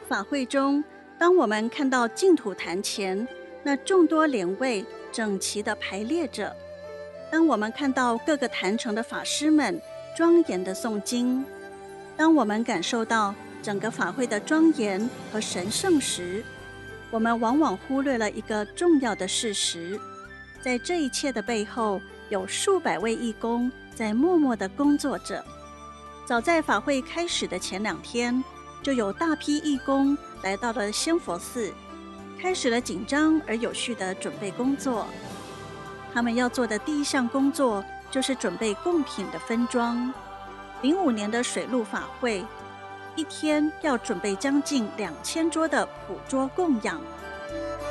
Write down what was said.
法会中，当我们看到净土坛前那众多莲位整齐地排列着，当我们看到各个坛城的法师们庄严地诵经，当我们感受到整个法会的庄严和神圣时，我们往往忽略了一个重要的事实：在这一切的背后，有数百位义工在默默地工作着。早在法会开始的前2天，就有大批义工来到了仙佛寺，开始了紧张而有序的准备工作。他们要做的第一项工作就是准备贡品的分装。05年的水陆法会，一天要准备将近2000桌的普桌供养。